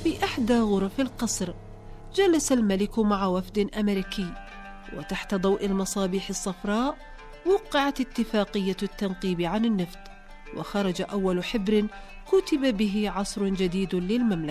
في إحدى غرف القصر جلس الملك مع وفد أمريكي، وتحت ضوء المصابيح الصفراء وقعت اتفاقية التنقيب عن النفط، وخرج أول حبر كتب به عصر جديد للمملكة.